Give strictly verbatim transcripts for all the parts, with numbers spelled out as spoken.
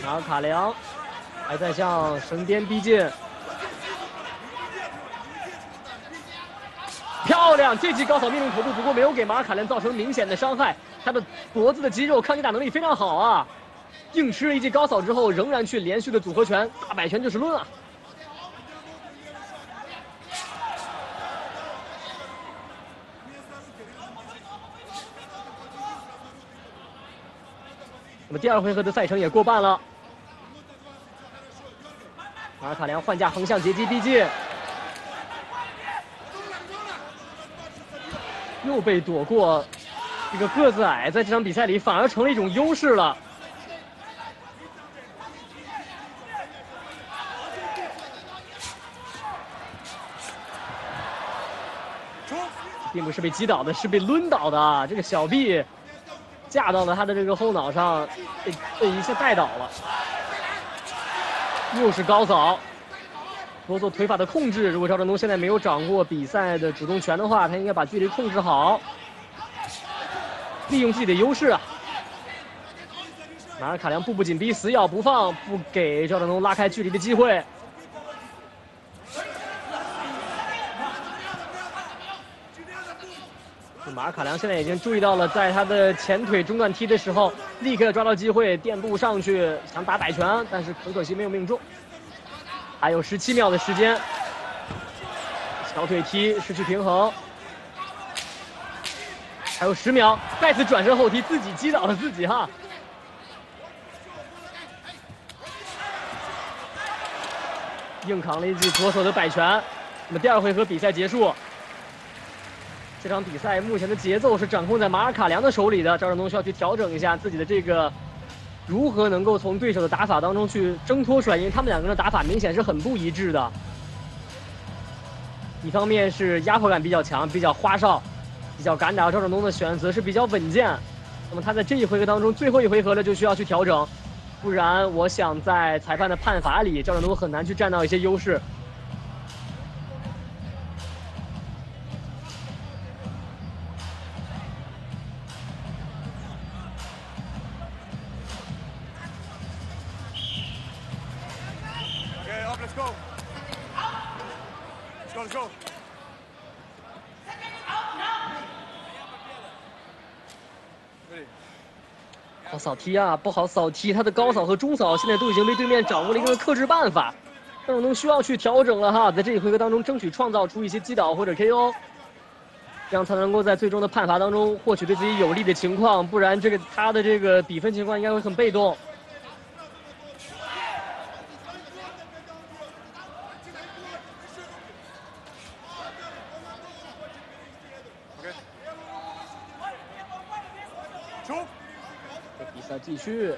马尔卡良还在向绳边逼近，漂亮！这记高扫命中头部，不过没有给马尔卡良造成明显的伤害。他的脖子的肌肉抗击打能力非常好啊，硬吃了一记高扫之后，仍然去连续的组合拳，大摆拳就是抡啊！ 那么第二回合的赛程也过半了，马尔卡良换架横向截击逼近，又被躲过。这个个子矮在这场比赛里反而成了一种优势了。并不是被击倒的，是被抡倒的啊！这个小臂。 架到了他的这个后脑上，被被一下带倒了。又是高扫，多做腿法的控制。如果赵振东现在没有掌握比赛的主动权的话，他应该把距离控制好，利用自己的优势啊。马尔卡良步步紧逼，死咬不放，不给赵振东拉开距离的机会。 马尔卡良现在已经注意到了，在他的前腿中段踢的时候，立刻抓到机会垫步上去，想打摆拳，但是很可惜没有命中。还有十七秒的时间，小腿踢失去平衡，还有十秒，再次转身后踢，自己击倒了自己哈。硬扛了一记左手的摆拳，那么第二回合比赛结束。 这场比赛目前的节奏是掌控在马尔卡良的手里的，赵振东需要去调整一下自己的这个，如何能够从对手的打法当中去挣脱出来，因为他们两个人的打法明显是很不一致的。一方面是压迫感比较强，比较花哨，比较敢打，赵振东的选择是比较稳健。那么他在这一回合当中最后一回合了就需要去调整，不然我想在裁判的判罚里，赵振东很难去占到一些优势。 Let's go. Let's go, let's go. 好扫踢啊，不好扫踢，他的高扫和中扫现在都已经被对面掌握了一个克制办法，赵振东需要去调整了哈，在这一回合当中争取创造出一些击倒或者 K O， 这样才能够在最终的判罚当中获取对自己有利的情况，不然这个他的这个比分情况应该会很被动。 比赛继续，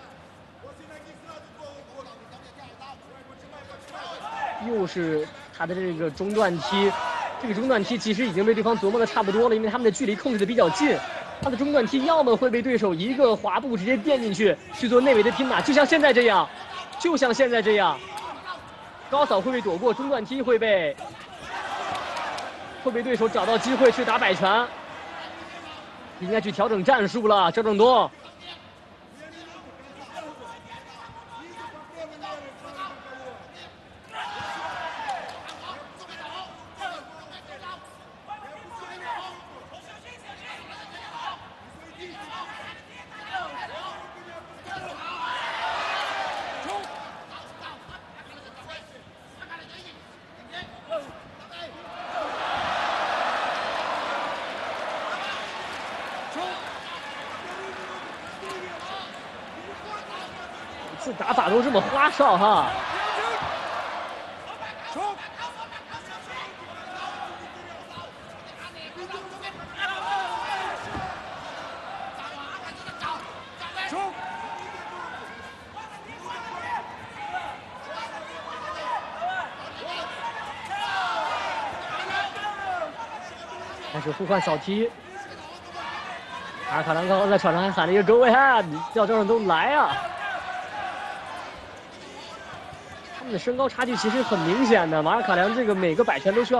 又是他的这个中段踢，这个中段踢其实已经被对方琢磨的差不多了，因为他们的距离控制的比较近，他的中段踢要么会被对手一个滑步直接垫进去去做内围的拼打，就像现在这样，就像现在这样，高扫会被躲过，中段踢会被会被对手找到机会去打摆拳。 应该去调整战术了，赵振东。这打法都这么花哨哈！开始互换扫踢，马尔卡良刚刚在场上还喊了一个 “Go ahead”， 叫赵振东来啊！ 他们的身高差距其实很明显的，马尔卡良这个每个摆拳都需要。